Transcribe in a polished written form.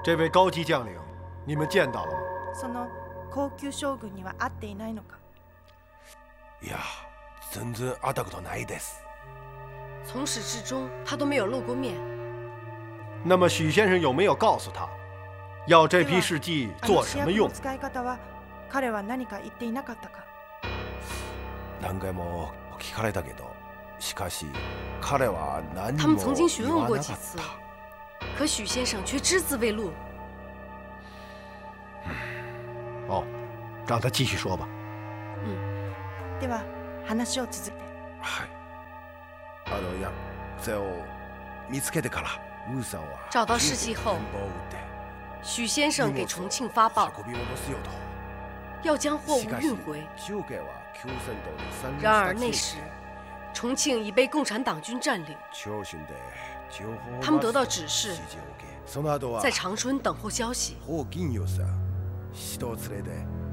这位高级将领，你们见到了吗？ その高級将軍には会っていないのか？ いや、全然会ったことないです。 从始至终，他都没有露过面。 那么许先生有没有告诉他，要这批试剂做什么用？ 使い方は彼は何か言っていなかったか？ 何回も聞かれたけど、しかし彼は何他们も曾经询言问过几わなかっ次， た。 可许先生却只字未露。 哦，让他继续说吧。 では話を続けて。 はい。薬を見つけてから、ウーさんは找到试剂后電報を打って许先生给重庆发报， 運び戻すよと。 要将货物しかし运回。 中継は休戦道に参入然而した那時，重庆已被共产党军占领， 長春で情報を他们得到指示指示を受け、その後は在長春等候消息。 ホウ・ギンヨさん、人を連れて